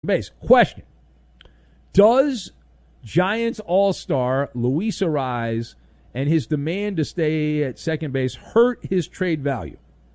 base. Question. Does Giants All-Star Luis Arraez and his demand to stay at second base hurt his trade value?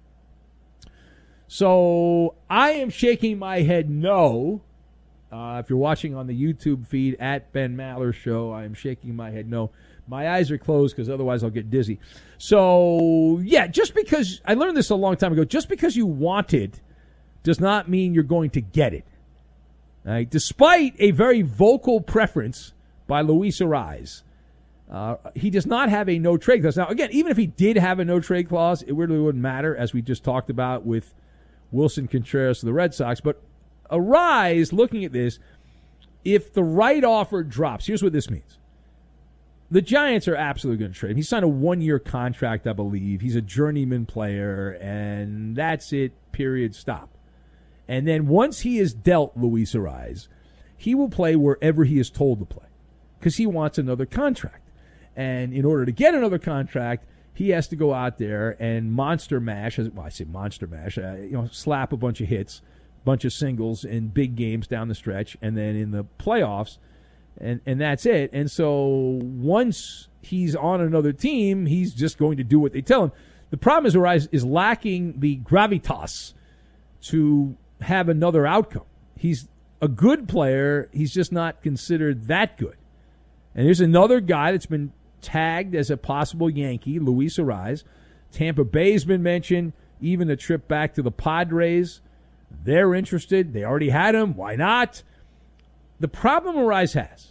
So I am shaking my head no. If you're watching on the YouTube feed at Ben Maller Show, I am shaking my head no. My eyes are closed because otherwise I'll get dizzy. So, yeah, just because – I learned this a long time ago. Just because you want it does not mean you're going to get it. Right? Despite a very vocal preference by Luis Arraez, he does not have a no-trade clause. Now, again, even if he did have a no-trade clause, it really wouldn't matter, as we just talked about with Wilson Contreras of the Red Sox. But Arraez, looking at this, if the right offer drops, here's what this means. The Giants are absolutely going to trade him. He signed a one-year contract, I believe. He's a journeyman player, and that's it, period, stop. And then once he is dealt Luis Arraez, he will play wherever he is told to play because he wants another contract. And in order to get another contract, he has to go out there and monster mash, well, I say monster mash, slap a bunch of hits, bunch of singles in big games down the stretch, and then in the playoffs, and that's it. And so once he's on another team, he's just going to do what they tell him. The problem is Arraez is lacking the gravitas to have another outcome. He's a good player. He's just not considered that good. And there's another guy that's been tagged as a possible Yankee, Luis Arraez. Tampa Bay's been mentioned, even a trip back to the Padres. They're interested. They already had him. Why not? The problem Arraez has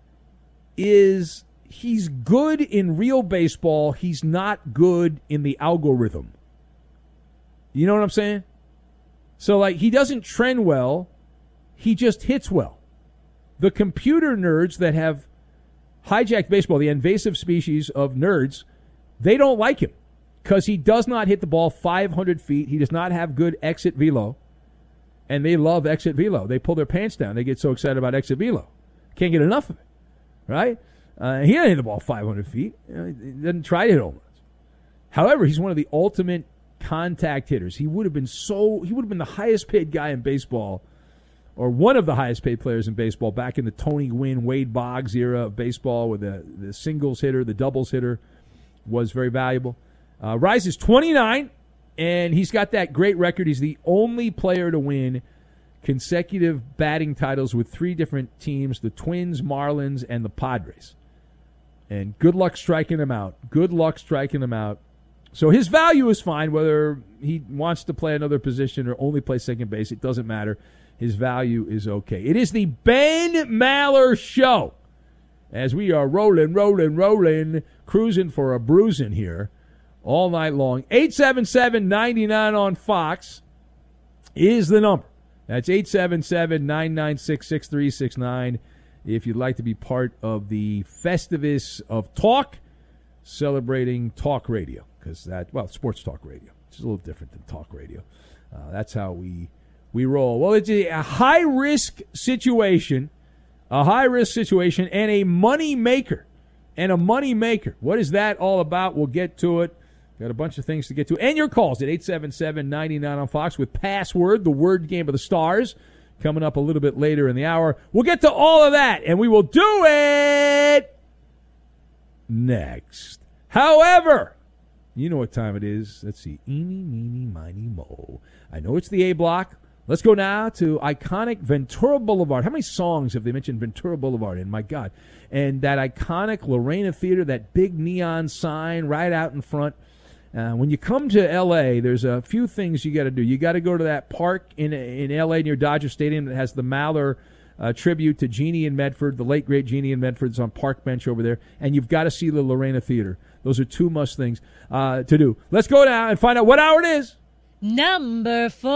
is he's good in real baseball. He's not good in the algorithm. You know what I'm saying? So, like, he doesn't trend well. He just hits well. The computer nerds that have hijacked baseball, the invasive species of nerds, they don't like him because he does not hit the ball 500 feet. He does not have good exit velo. And they love exit velo. They pull their pants down. They get so excited about exit velo. Can't get enough of it, right? He doesn't hit the ball 500 feet. He doesn't try to hit home runs. However, he's one of the ultimate contact hitters. He would have been the highest paid guy in baseball, or one of the highest paid players in baseball back in the Tony Gwynn, Wade Boggs era of baseball, where the singles hitter, the doubles hitter was very valuable. Arraez is 29. And he's got that great record. He's the only player to win consecutive batting titles with three different teams, the Twins, Marlins, and the Padres. And good luck striking him out. Good luck striking him out. So his value is fine, whether he wants to play another position or only play second base. It doesn't matter. His value is okay. It is the Ben Maller Show. As we are rolling, cruising for a bruising here. All night long. 877-99 on Fox is the number. That's 877-996-6369 if you'd like to be part of the Festivus of Talk, celebrating talk radio. Because sports talk radio. It's a little different than talk radio. That's how we roll. Well, it's a high-risk situation, and a money maker. What is that all about? We'll get to it. Got a bunch of things to get to. And your calls at 877-99 on Fox with Password, the word game of the stars, coming up a little bit later in the hour. We'll get to all of that, and we will do it next. However, you know what time it is. Let's see. Eeny, meeny, miny, mo. I know it's the A block. Let's go now to iconic Ventura Boulevard. How many songs have they mentioned Ventura Boulevard in? My God. And that iconic Lorena Theater, that big neon sign right out in front. When you come to L.A., there's a few things you got to do. You got to go to that park in L.A. near Dodger Stadium that has the Maller tribute to Jeannie and Medford, the late, great Jeannie and Medford. It's on Park Bench over there. And you've got to see the Lorena Theater. Those are two must things to do. Let's go now and find out what hour it is. Number 4.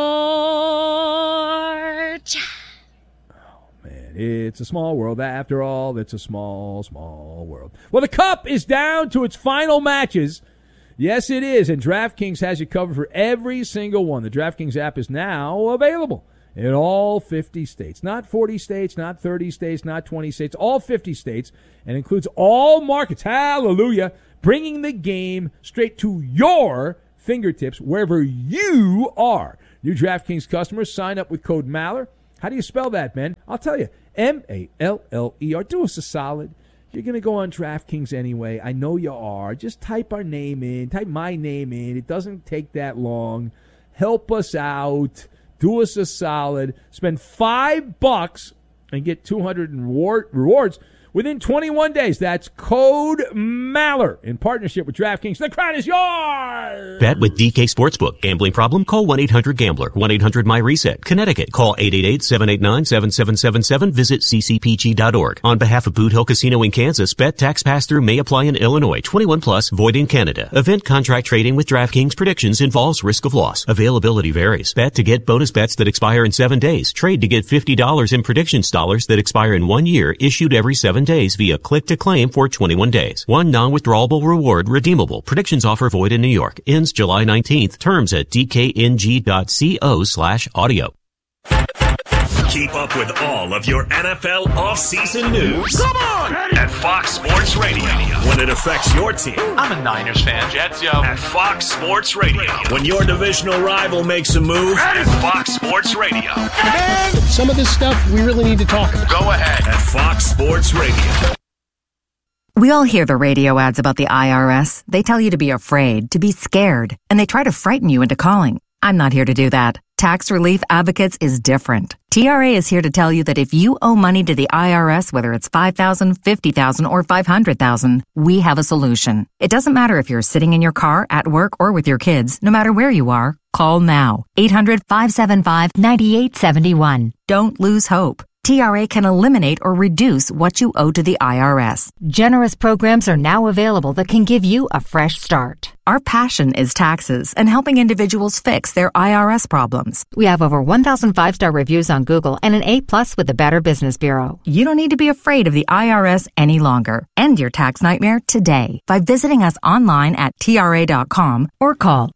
Man, it's a small world. After all, it's a small, small world. Well, the Cup is down to its final matches. Yes, it is, and DraftKings has you covered for every single one. The DraftKings app is now available in all 50 states. Not 40 states, not 30 states, not 20 states, all 50 states, and includes all markets. Hallelujah. Bringing the game straight to your fingertips wherever you are. New DraftKings customers sign up with code Maller How do you spell that, man? I'll tell you. Maller. Do us a solid. You're going to go on DraftKings anyway. I know you are. Just type our name in. Type my name in. It doesn't take that long. Help us out. Do us a solid. Spend $5 and get 200 rewards within 21 days. That's code Maller in partnership with DraftKings. The crown is yours. Bet with DK Sportsbook. Gambling problem? Call 1-800-GAMBLER. 1-800-MyReset. Connecticut. Call 888-789-7777. Visit ccpg.org. On behalf of Boot Hill Casino in Kansas, bet tax pass-through may apply in Illinois. 21 plus. Void in Canada. Event contract trading with DraftKings predictions involves risk of loss. Availability varies. Bet to get bonus bets that expire in 7 days. Trade to get $50 in predictions dollars that expire in 1 year, issued every 7 days via click to claim for 21 days. One non-withdrawable reward redeemable. Predictions offer void in New York. Ends July 19th. Terms at dkng.co/audio. Keep up with all of your NFL offseason news. Come on! At Fox Sports Radio. When it affects your team. I'm a Niners fan, Jets, yo. At Fox Sports Radio. When your divisional rival makes a move. At Fox Sports Radio. Man, some of this stuff we really need to talk about. Go ahead. At Fox Sports Radio. We all hear the radio ads about the IRS. They tell you to be afraid, to be scared, and they try to frighten you into calling. I'm not here to do that. Tax Relief Advocates is different. TRA is here to tell you that if you owe money to the IRS, whether it's $5,000, $50,000, or $500,000, we have a solution. It doesn't matter if you're sitting in your car, at work, or with your kids. No matter where you are, call now. 800-575-9871. Don't lose hope. TRA can eliminate or reduce what you owe to the IRS. Generous programs are now available that can give you a fresh start. Our passion is taxes and helping individuals fix their IRS problems. We have over 1,000 5-star reviews on Google and an A+ with the Better Business Bureau. You don't need to be afraid of the IRS any longer. End your tax nightmare today by visiting us online at TRA.com or call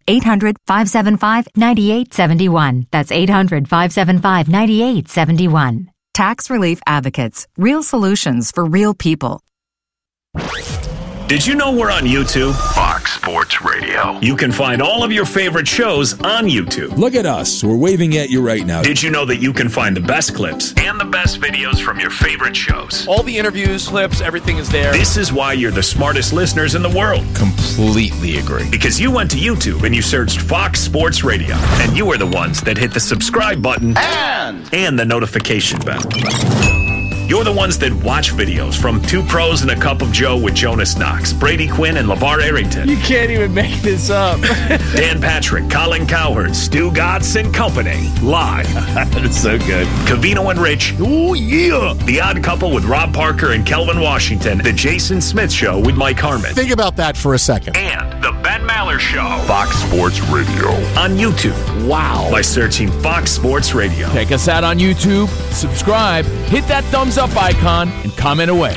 800-575-9871. That's 800-575-9871. Tax Relief Advocates. Real solutions for real people. Did you know we're on YouTube? Fox Sports Radio. You can find all of your favorite shows on YouTube. Look at us. We're waving at you right now. Did you know that you can find the best clips and the best videos from your favorite shows? All the interviews, clips, everything is there. This is why you're the smartest listeners in the world. Completely agree. Because you went to YouTube and you searched Fox Sports Radio. And you are the ones that hit the subscribe button and the notification bell. You're the ones that watch videos from Two Pros and a Cup of Joe with Jonas Knox, Brady Quinn, and LeVar Arrington. You can't even make this up. Dan Patrick, Colin Cowherd, Stu Gatz and Company. Live. That's so good. Covino and Rich. Oh, yeah. The Odd Couple with Rob Parker and Kelvin Washington. The Jason Smith Show with Mike Harmon. Think about that for a second. And The Ben Maller Show. Fox Sports Radio. On YouTube. Wow. By searching Fox Sports Radio. Check us out on YouTube. Subscribe. Hit that thumbs up icon and comment away.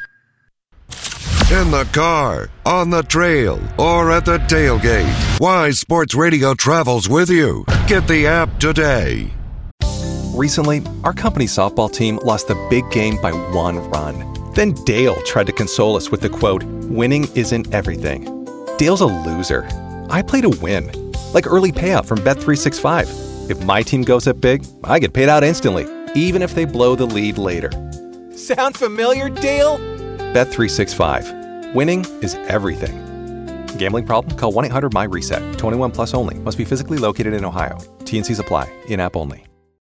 In the car, on the trail, or at the tailgate, Wise Sports Radio travels with you. Get the app today. Recently, our company's softball team lost the big game by 1 run. Then Dale tried to console us with the quote, "Winning isn't everything." Dale's a loser. I play to win. Like early payout from Bet365. If my team goes up big, I get paid out instantly, even if they blow the lead later. Sound familiar, Dale? Bet365. Winning is everything. Gambling problem? Call 1-800-MyReset. 21 plus only. Must be physically located in Ohio. T&Cs apply. In-app only.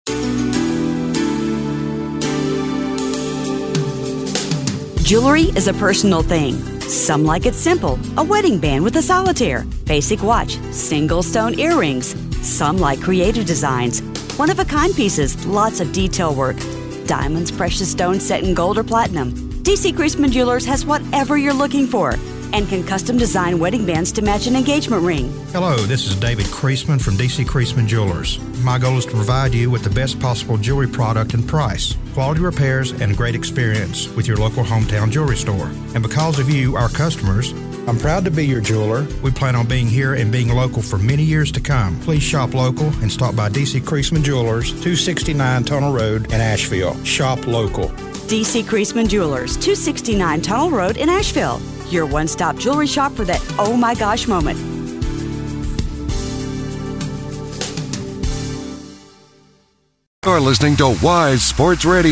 Jewelry is a personal thing. Some like it simple, a wedding band with a solitaire, basic watch, single stone earrings. Some like creative designs, one-of-a-kind pieces, lots of detail work. Diamonds, precious stones set in gold or platinum. DC Creasman Jewelers has whatever you're looking for and can custom design wedding bands to match an engagement ring. Hello, this is David Creasman from DC Creasman Jewelers. My goal is to provide you with the best possible jewelry product and price, quality repairs, and a great experience with your local hometown jewelry store. And because of you, our customers, I'm proud to be your jeweler. We plan on being here and being local for many years to come. Please shop local and stop by DC Creasman Jewelers, 269 Tunnel Road in Asheville. Shop local. DC Creasman Jewelers, 269 Tunnel Road in Asheville. Your one-stop jewelry shop for that oh my gosh moment. You're listening to Wise Sports Radio.